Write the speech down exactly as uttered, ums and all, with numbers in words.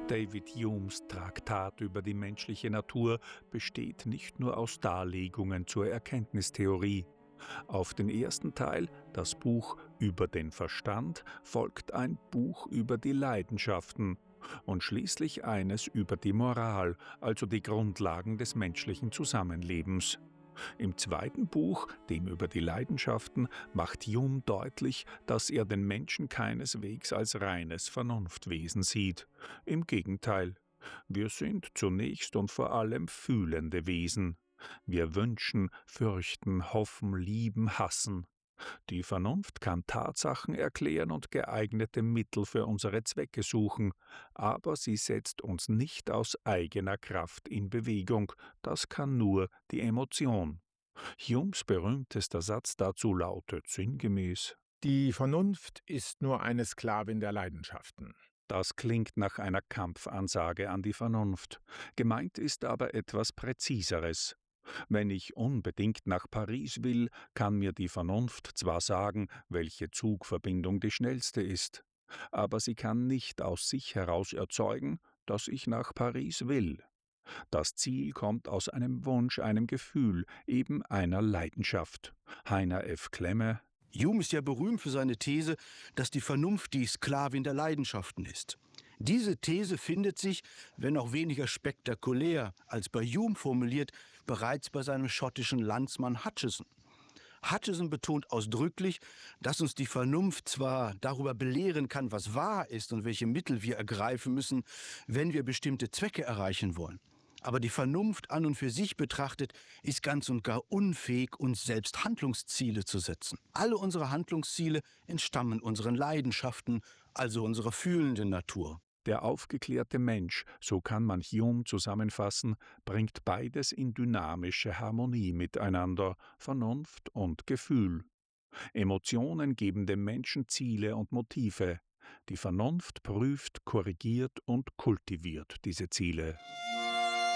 David Humes Traktat über die menschliche Natur besteht nicht nur aus Darlegungen zur Erkenntnistheorie. Auf den ersten Teil, das Buch über den Verstand, folgt ein Buch über die Leidenschaften und schließlich eines über die Moral, also die Grundlagen des menschlichen Zusammenlebens. Im zweiten Buch, dem über die Leidenschaften, macht Hume deutlich, dass er den Menschen keineswegs als reines Vernunftwesen sieht. Im Gegenteil, wir sind zunächst und vor allem fühlende Wesen. Wir wünschen, fürchten, hoffen, lieben, hassen. Die Vernunft kann Tatsachen erklären und geeignete Mittel für unsere Zwecke suchen, aber sie setzt uns nicht aus eigener Kraft in Bewegung, das kann nur die Emotion. Humes berühmtester Satz dazu lautet sinngemäß: Die Vernunft ist nur eine Sklavin der Leidenschaften. Das klingt nach einer Kampfansage an die Vernunft. Gemeint ist aber etwas Präziseres. Wenn ich unbedingt nach Paris will, kann mir die Vernunft zwar sagen, welche Zugverbindung die schnellste ist, aber sie kann nicht aus sich heraus erzeugen, dass ich nach Paris will. Das Ziel kommt aus einem Wunsch, einem Gefühl, eben einer Leidenschaft. Heiner F. Klemme: Hume ist ja berühmt für seine These, dass die Vernunft die Sklavin der Leidenschaften ist. Diese These findet sich, wenn auch weniger spektakulär als bei Hume formuliert, bereits bei seinem schottischen Landsmann Hutcheson. Hutcheson betont ausdrücklich, dass uns die Vernunft zwar darüber belehren kann, was wahr ist und welche Mittel wir ergreifen müssen, wenn wir bestimmte Zwecke erreichen wollen. Aber die Vernunft an und für sich betrachtet ist ganz und gar unfähig, uns selbst Handlungsziele zu setzen. Alle unsere Handlungsziele entstammen unseren Leidenschaften, also unserer fühlenden Natur. Der aufgeklärte Mensch, so kann man Hume zusammenfassen, bringt beides in dynamische Harmonie miteinander, Vernunft und Gefühl. Emotionen geben dem Menschen Ziele und Motive. Die Vernunft prüft, korrigiert und kultiviert diese Ziele.